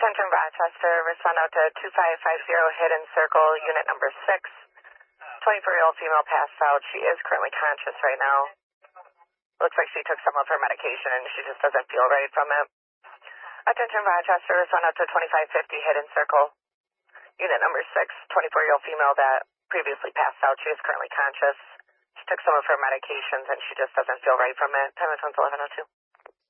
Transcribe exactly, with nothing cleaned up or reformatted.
Attention Rochester, respond out to two five five zero Hidden Circle, unit number six. twenty-four-year-old female passed out. She is currently conscious right now. Looks like she took some of her medication and she just doesn't feel right from it. Attention Rochester, respond out to twenty-five fifty Hidden Circle, unit number six. twenty-four-year-old female that previously passed out. She is currently conscious. She took some of her medications and she just doesn't feel right from it. Time is eleven oh two.